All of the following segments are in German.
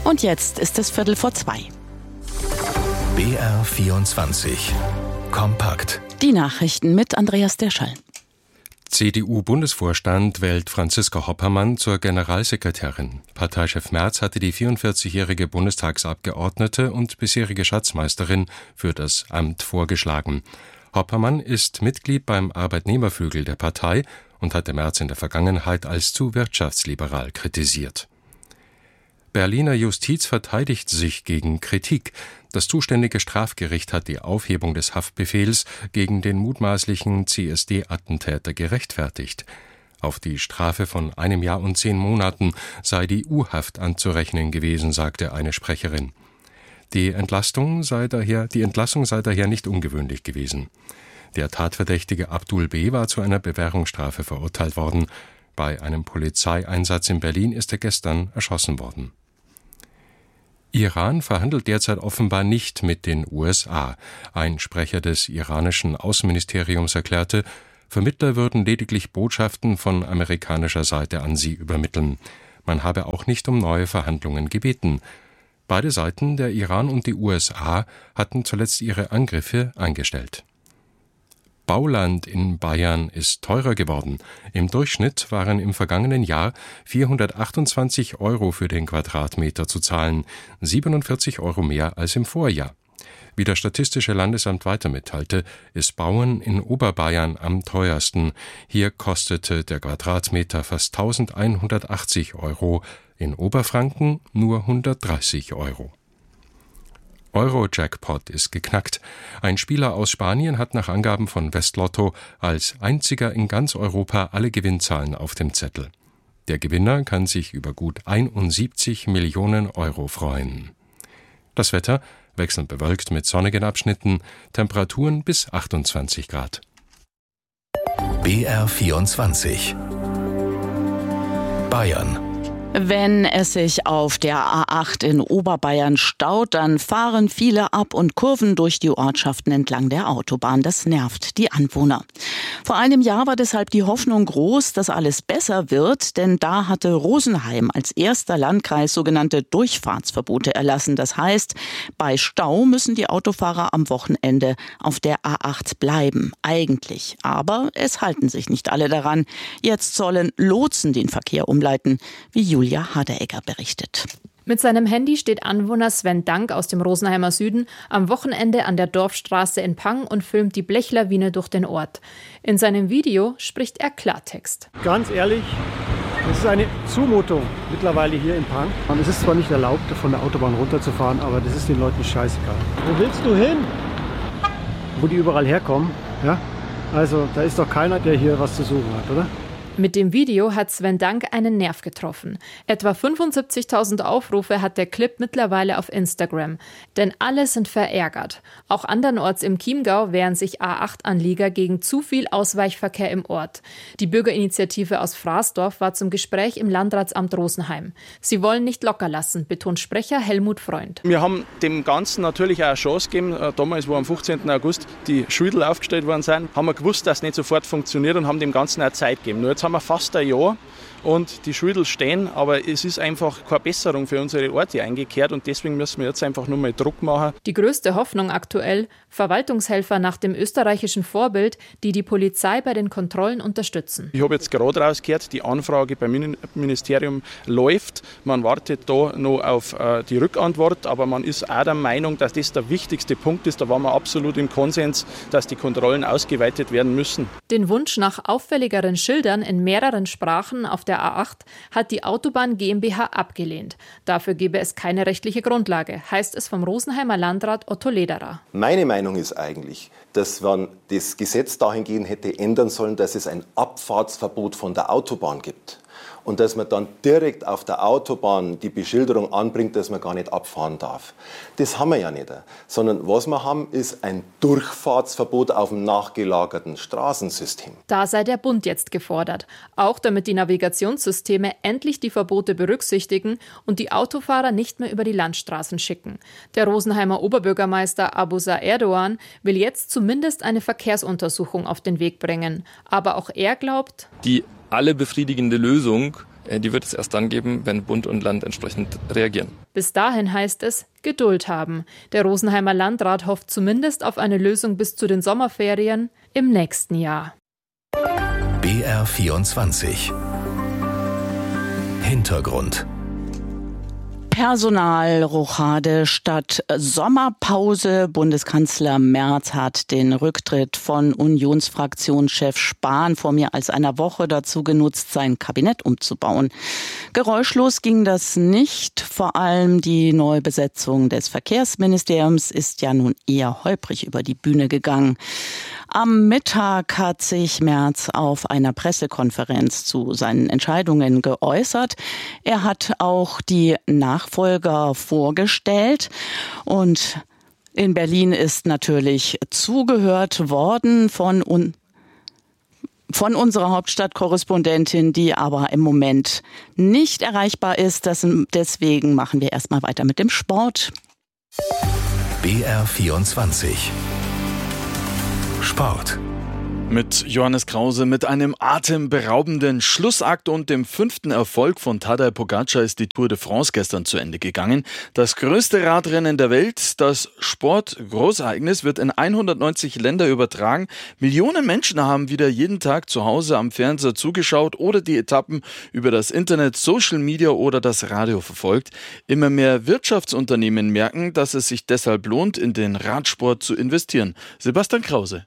Und jetzt ist es 1:15. BR24 Kompakt. Die Nachrichten mit Andreas Derschall. CDU-Bundesvorstand wählt Franziska Hoppermann zur Generalsekretärin. Parteichef Merz hatte die 44-jährige Bundestagsabgeordnete und bisherige Schatzmeisterin für das Amt vorgeschlagen. Hoppermann ist Mitglied beim Arbeitnehmerflügel der Partei und hatte Merz in der Vergangenheit als zu wirtschaftsliberal kritisiert. Berliner Justiz verteidigt sich gegen Kritik. Das zuständige Strafgericht hat die Aufhebung des Haftbefehls gegen den mutmaßlichen CSD-Attentäter gerechtfertigt. Auf die Strafe von 1 Jahr und 10 Monaten sei die U-Haft anzurechnen gewesen, sagte eine Sprecherin. Die Entlassung sei daher nicht ungewöhnlich gewesen. Der Tatverdächtige Abdul B. war zu einer Bewährungsstrafe verurteilt worden. Bei einem Polizeieinsatz in Berlin ist er gestern erschossen worden. Iran verhandelt derzeit offenbar nicht mit den USA. Ein Sprecher des iranischen Außenministeriums erklärte, Vermittler würden lediglich Botschaften von amerikanischer Seite an sie übermitteln. Man habe auch nicht um neue Verhandlungen gebeten. Beide Seiten, der Iran und die USA, hatten zuletzt ihre Angriffe eingestellt. Bauland in Bayern ist teurer geworden. Im Durchschnitt waren im vergangenen Jahr 428 € für den Quadratmeter zu zahlen, 47 € mehr als im Vorjahr. Wie das Statistische Landesamt weiter mitteilte, ist Bauen in Oberbayern am teuersten. Hier kostete der Quadratmeter fast 1180 €, in Oberfranken nur 130 €. Euro-Jackpot ist geknackt. Ein Spieler aus Spanien hat nach Angaben von Westlotto als einziger in ganz Europa alle Gewinnzahlen auf dem Zettel. Der Gewinner kann sich über gut 71 Millionen € freuen. Das Wetter wechselnd bewölkt mit sonnigen Abschnitten, Temperaturen bis 28 Grad. BR24 Bayern. Wenn es sich auf der A8 in Oberbayern staut, dann fahren viele Ab- und Kurven durch die Ortschaften entlang der Autobahn. Das nervt die Anwohner. Vor einem Jahr war deshalb die Hoffnung groß, dass alles besser wird, denn da hatte Rosenheim als erster Landkreis sogenannte Durchfahrtsverbote erlassen. Das heißt, bei Stau müssen die Autofahrer am Wochenende auf der A8 bleiben. Eigentlich. Aber es halten sich nicht alle daran. Jetzt sollen Lotsen den Verkehr umleiten, wie Julia Haderegger berichtet. Mit seinem Handy steht Anwohner Sven Dank aus dem Rosenheimer Süden am Wochenende an der Dorfstraße in Pang und filmt die Blechlawine durch den Ort. In seinem Video spricht er Klartext. Ganz ehrlich, es ist eine Zumutung mittlerweile hier in Pang. Es ist zwar nicht erlaubt, von der Autobahn runterzufahren, aber das ist den Leuten scheißegal. Wo willst du hin? Wo die überall herkommen, ja? Also da ist doch keiner, der hier was zu suchen hat, oder? Mit dem Video hat Sven Dank einen Nerv getroffen. Etwa 75.000 Aufrufe hat der Clip mittlerweile auf Instagram. Denn alle sind verärgert. Auch andernorts im Chiemgau wehren sich A8-Anlieger gegen zu viel Ausweichverkehr im Ort. Die Bürgerinitiative aus Fraßdorf war zum Gespräch im Landratsamt Rosenheim. Sie wollen nicht locker lassen, betont Sprecher Helmut Freund. Wir haben dem Ganzen natürlich auch eine Chance gegeben. Damals, wo am 15. August die Schilder aufgestellt worden sind, haben wir gewusst, dass es nicht sofort funktioniert und haben dem Ganzen auch Zeit gegeben. Nur jetzt haben wir fast ein Jahr und die Schilder stehen, aber es ist einfach keine Besserung für unsere Orte eingekehrt und deswegen müssen wir jetzt einfach nur mal Druck machen. Die größte Hoffnung aktuell, Verwaltungshelfer nach dem österreichischen Vorbild, die die Polizei bei den Kontrollen unterstützen. Ich habe jetzt gerade rausgehört, die Anfrage beim Ministerium läuft. Man wartet da noch auf die Rückantwort, aber man ist auch der Meinung, dass das der wichtigste Punkt ist. Da waren wir absolut im Konsens, dass die Kontrollen ausgeweitet werden müssen. Den Wunsch nach auffälligeren Schildern in mehreren Sprachen auf der A8 hat die Autobahn GmbH abgelehnt. Dafür gebe es keine rechtliche Grundlage, heißt es vom Rosenheimer Landrat Otto Lederer. Meine Meinung ist eigentlich, dass man das Gesetz dahingehend hätte ändern sollen, dass es ein Abfahrtsverbot von der Autobahn gibt. Und dass man dann direkt auf der Autobahn die Beschilderung anbringt, dass man gar nicht abfahren darf. Das haben wir ja nicht. Sondern was wir haben, ist ein Durchfahrtsverbot auf dem nachgelagerten Straßensystem. Da sei der Bund jetzt gefordert. Auch damit die Navigationssysteme endlich die Verbote berücksichtigen und die Autofahrer nicht mehr über die Landstraßen schicken. Der Rosenheimer Oberbürgermeister Abusa Erdogan will jetzt zumindest eine Verkehrsuntersuchung auf den Weg bringen. Aber auch er glaubt, die alle befriedigende Lösung Die wird es erst dann geben, wenn Bund und Land entsprechend reagieren. Bis dahin heißt es Geduld haben. Der Rosenheimer Landrat hofft zumindest auf eine Lösung bis zu den Sommerferien im nächsten Jahr. BR24 Hintergrund. Personalrochade statt Sommerpause. Bundeskanzler Merz hat den Rücktritt von Unionsfraktionschef Spahn vor mehr als einer Woche dazu genutzt, sein Kabinett umzubauen. Geräuschlos ging das nicht. Vor allem die Neubesetzung des Verkehrsministeriums ist ja nun eher holprig über die Bühne gegangen. Am Mittag hat sich Merz auf einer Pressekonferenz zu seinen Entscheidungen geäußert. Er hat auch die Nachfolger vorgestellt und in Berlin ist natürlich zugehört worden von unserer Hauptstadtkorrespondentin, die aber im Moment nicht erreichbar ist. Deswegen machen wir erstmal weiter mit dem Sport. BR24 Sport. Mit Johannes Krause, mit einem atemberaubenden Schlussakt und dem 5. Erfolg von Tadej Pogačar ist die Tour de France gestern zu Ende gegangen. Das größte Radrennen der Welt, das Sportgroßereignis, wird in 190 Länder übertragen. Millionen Menschen haben wieder jeden Tag zu Hause am Fernseher zugeschaut oder die Etappen über das Internet, Social Media oder das Radio verfolgt. Immer mehr Wirtschaftsunternehmen merken, dass es sich deshalb lohnt, in den Radsport zu investieren. Sebastian Krause.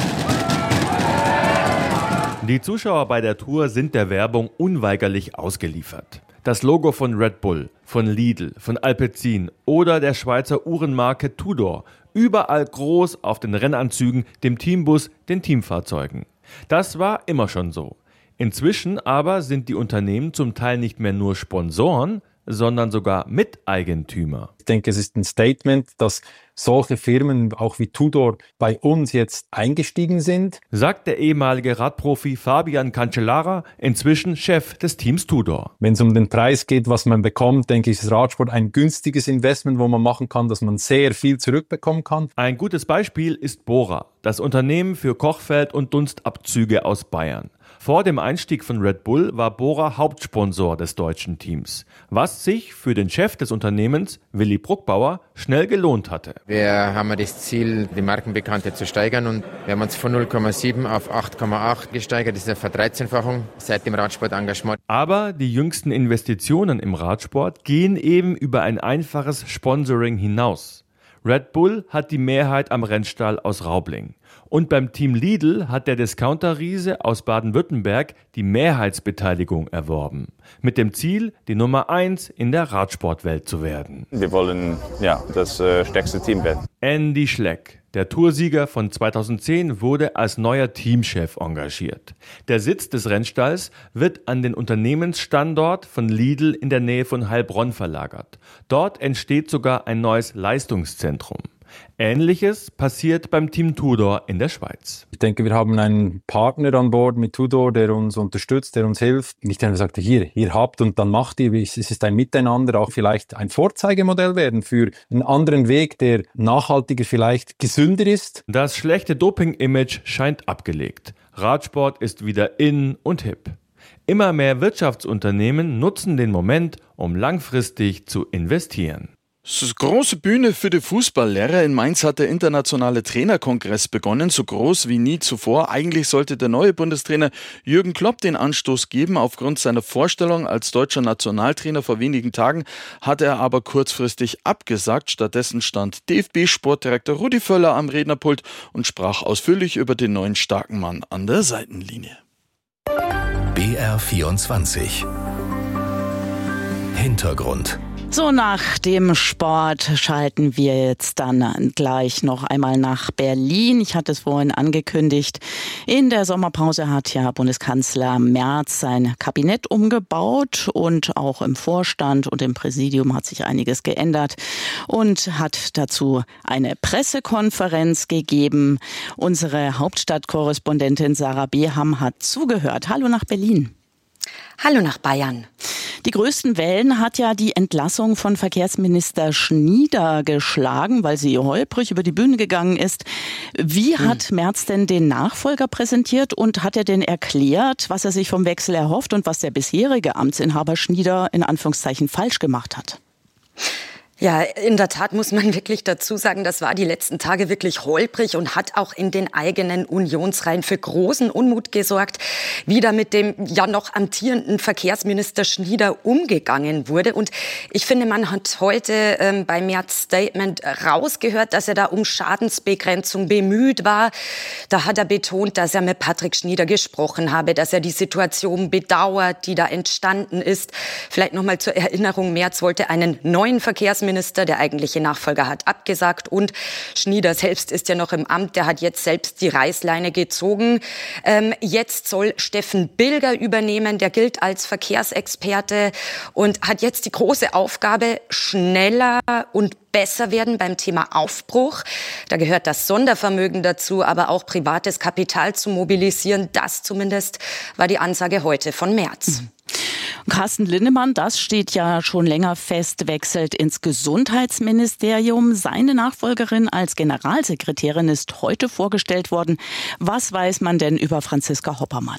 Die Zuschauer bei der Tour sind der Werbung unweigerlich ausgeliefert. Das Logo von Red Bull, von Lidl, von Alpecin oder der Schweizer Uhrenmarke Tudor, überall groß auf den Rennanzügen, dem Teambus, den Teamfahrzeugen. Das war immer schon so. Inzwischen aber sind die Unternehmen zum Teil nicht mehr nur Sponsoren, sondern sogar Miteigentümer. Ich denke, es ist ein Statement, dass solche Firmen auch wie Tudor bei uns jetzt eingestiegen sind, sagt der ehemalige Radprofi Fabian Cancellara, inzwischen Chef des Teams Tudor. Wenn es um den Preis geht, was man bekommt, denke ich, ist Radsport ein günstiges Investment, wo man machen kann, dass man sehr viel zurückbekommen kann. Ein gutes Beispiel ist Bora, das Unternehmen für Kochfeld- und Dunstabzüge aus Bayern. Vor dem Einstieg von Red Bull war Bora Hauptsponsor des deutschen Teams, was sich für den Chef des Unternehmens, Willi Bruckbauer, schnell gelohnt hatte. Wir haben das Ziel, die Markenbekanntheit zu steigern und wir haben uns von 0,7 auf 8,8 gesteigert. Das ist eine Verdreizehnfachung seit dem Radsportengagement. Aber die jüngsten Investitionen im Radsport gehen eben über ein einfaches Sponsoring hinaus. Red Bull hat die Mehrheit am Rennstall aus Raubling. Und beim Team Lidl hat der Discounter-Riese aus Baden-Württemberg die Mehrheitsbeteiligung erworben. Mit dem Ziel, die Nummer 1 in der Radsportwelt zu werden. Wir wollen das stärkste Team werden. Andy Schleck, der Toursieger von 2010, wurde als neuer Teamchef engagiert. Der Sitz des Rennstalls wird an den Unternehmensstandort von Lidl in der Nähe von Heilbronn verlagert. Dort entsteht sogar ein neues Leistungszentrum. Ähnliches passiert beim Team Tudor in der Schweiz. Ich denke, wir haben einen Partner an Bord mit Tudor, der uns unterstützt, der uns hilft. Nicht einfach sagt, hier habt und dann macht ihr. Es ist ein Miteinander, auch vielleicht ein Vorzeigemodell werden für einen anderen Weg, der nachhaltiger, vielleicht gesünder ist. Das schlechte Doping-Image scheint abgelegt. Radsport ist wieder in und hip. Immer mehr Wirtschaftsunternehmen nutzen den Moment, um langfristig zu investieren. Das ist eine große Bühne für die Fußballlehrer. In Mainz hat der internationale Trainerkongress begonnen, so groß wie nie zuvor. Eigentlich sollte der neue Bundestrainer Jürgen Klopp den Anstoß geben. Aufgrund seiner Vorstellung als deutscher Nationaltrainer vor wenigen Tagen hat er aber kurzfristig abgesagt. Stattdessen stand DFB-Sportdirektor Rudi Völler am Rednerpult und sprach ausführlich über den neuen starken Mann an der Seitenlinie. BR24 Hintergrund. So, nach dem Sport schalten wir jetzt dann gleich noch einmal nach Berlin. Ich hatte es vorhin angekündigt. In der Sommerpause hat ja Bundeskanzler Merz sein Kabinett umgebaut und auch im Vorstand und im Präsidium hat sich einiges geändert und hat dazu eine Pressekonferenz gegeben. Unsere Hauptstadtkorrespondentin Sarah Beham hat zugehört. Hallo nach Berlin. Hallo nach Bayern. Die größten Wellen hat ja die Entlassung von Verkehrsminister Schnieder geschlagen, weil sie holprig über die Bühne gegangen ist. Wie hat Merz denn den Nachfolger präsentiert und hat er denn erklärt, was er sich vom Wechsel erhofft und was der bisherige Amtsinhaber Schnieder in Anführungszeichen falsch gemacht hat? Ja, in der Tat muss man wirklich dazu sagen, das war die letzten Tage wirklich holprig und hat auch in den eigenen Unionsreihen für großen Unmut gesorgt, wie da mit dem ja noch amtierenden Verkehrsminister Schnieder umgegangen wurde. Und ich finde, man hat heute bei Merz Statement rausgehört, dass er da um Schadensbegrenzung bemüht war. Da hat er betont, dass er mit Patrick Schnieder gesprochen habe, dass er die Situation bedauert, die da entstanden ist. Vielleicht noch mal zur Erinnerung, Merz wollte einen neuen Verkehrsminister. Der eigentliche Nachfolger hat abgesagt und Schnieder selbst ist ja noch im Amt. Der hat jetzt selbst die Reißleine gezogen. Jetzt soll Steffen Bilger übernehmen. Der gilt als Verkehrsexperte und hat jetzt die große Aufgabe, schneller und besser werden beim Thema Aufbruch. Da gehört das Sondervermögen dazu, aber auch privates Kapital zu mobilisieren. Das zumindest war die Ansage heute von Merz. Carsten Linnemann, das steht ja schon länger fest, wechselt ins Gesundheitsministerium. Seine Nachfolgerin als Generalsekretärin ist heute vorgestellt worden. Was weiß man denn über Franziska Hoppermann?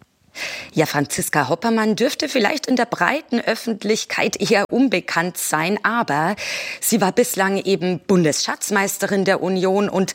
Ja, Franziska Hoppermann dürfte vielleicht in der breiten Öffentlichkeit eher unbekannt sein, aber sie war bislang eben Bundesschatzmeisterin der Union und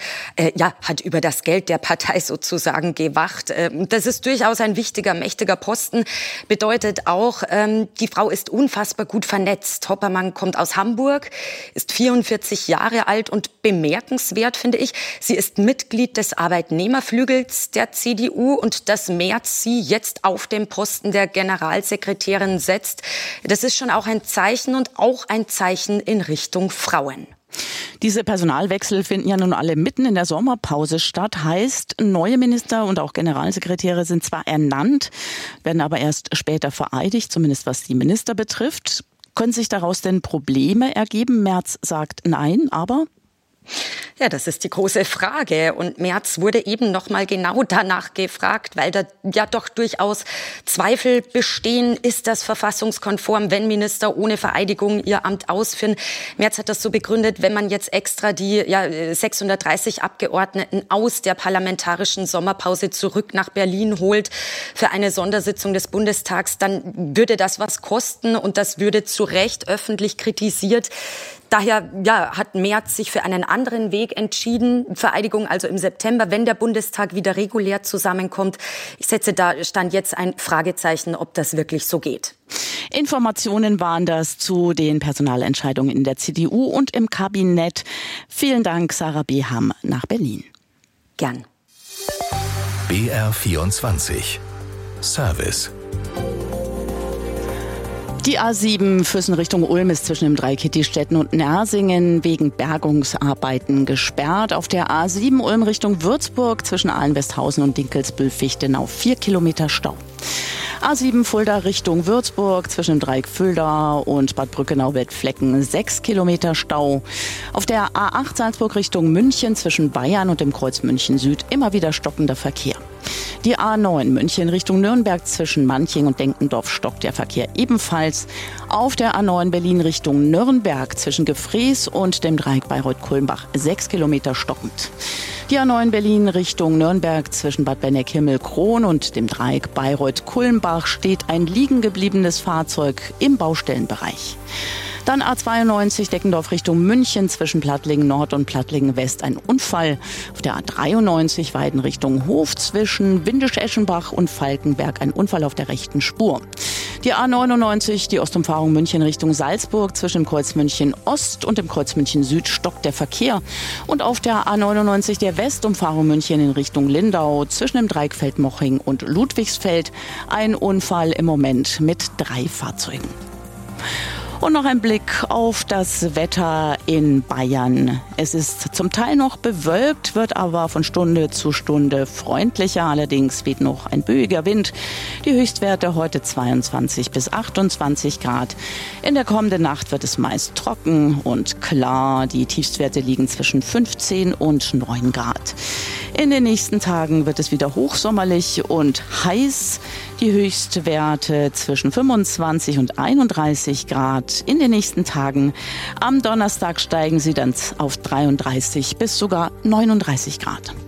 hat über das Geld der Partei sozusagen gewacht. Das ist durchaus ein wichtiger, mächtiger Posten. Bedeutet auch, die Frau ist unfassbar gut vernetzt. Hoppermann kommt aus Hamburg, ist 44 Jahre alt und bemerkenswert, finde ich. Sie ist Mitglied des Arbeitnehmerflügels der CDU und dass Merz sie jetzt auf dem Posten der Generalsekretärin setzt. Das ist schon auch ein Zeichen und auch ein Zeichen in Richtung Frauen. Diese Personalwechsel finden ja nun alle mitten in der Sommerpause statt. Heißt, neue Minister und auch Generalsekretäre sind zwar ernannt, werden aber erst später vereidigt, zumindest was die Minister betrifft. Können sich daraus denn Probleme ergeben? Merz sagt nein, aber... Ja, das ist die große Frage. Und Merz wurde eben noch mal genau danach gefragt, weil da ja doch durchaus Zweifel bestehen. Ist das verfassungskonform, wenn Minister ohne Vereidigung ihr Amt ausführen? Merz hat das so begründet, wenn man jetzt extra die 630 Abgeordneten aus der parlamentarischen Sommerpause zurück nach Berlin holt für eine Sondersitzung des Bundestags, dann würde das was kosten und das würde zu Recht öffentlich kritisiert. Daher hat Merz sich für einen anderen Weg entschieden. Vereidigung also im September, wenn der Bundestag wieder regulär zusammenkommt. Ich setze da Stand jetzt ein Fragezeichen, ob das wirklich so geht. Informationen waren das zu den Personalentscheidungen in der CDU und im Kabinett. Vielen Dank, Sarah Beham nach Berlin. Gern. BR24 Service. Die A7 Füssen Richtung Ulm ist zwischen dem Dreieck Hittistetten und Nersingen wegen Bergungsarbeiten gesperrt. Auf der A7 Ulm Richtung Würzburg zwischen Ahlen-Westhausen und Dinkelsbühl-Fichtenau 4 Kilometer Stau. A7 Fulda Richtung Würzburg zwischen dem Dreieck Fulda und Bad Brückenau-Wettflecken 6 Kilometer Stau. Auf der A8 Salzburg Richtung München zwischen Bayern und dem Kreuz München Süd immer wieder stockender Verkehr. Die A9 München Richtung Nürnberg zwischen Manching und Denkendorf stockt der Verkehr ebenfalls. Auf der A9 Berlin Richtung Nürnberg zwischen Gefrees und dem Dreieck Bayreuth-Kulmbach 6 Kilometer stockend. Die A9 Berlin Richtung Nürnberg zwischen Bad Benneck-Himmelkron und dem Dreieck Bayreuth-Kulmbach steht ein liegen gebliebenes Fahrzeug im Baustellenbereich. Dann A92 Deckendorf Richtung München zwischen Plattlingen Nord und Plattlingen West ein Unfall. Auf der A93 Weiden Richtung Hof zwischen Windisch-Eschenbach und Falkenberg ein Unfall auf der rechten Spur. Die A99 die Ostumfahrung München Richtung Salzburg zwischen dem Kreuz München Ost und dem Kreuz München Süd stockt der Verkehr. Und auf der A99 der Westumfahrung München in Richtung Lindau zwischen dem Dreieck Feldmoching und Ludwigsfeld ein Unfall im Moment mit 3 Fahrzeugen. Und noch ein Blick auf das Wetter in Bayern. Es ist zum Teil noch bewölkt, wird aber von Stunde zu Stunde freundlicher. Allerdings weht noch ein böiger Wind. Die Höchstwerte heute 22 bis 28 Grad. In der kommenden Nacht wird es meist trocken und klar. Die Tiefstwerte liegen zwischen 15 und 9 Grad. In den nächsten Tagen wird es wieder hochsommerlich und heiß. Die Höchstwerte zwischen 25 und 31 Grad in den nächsten Tagen. Am Donnerstag steigen sie dann auf 33 bis sogar 39 Grad.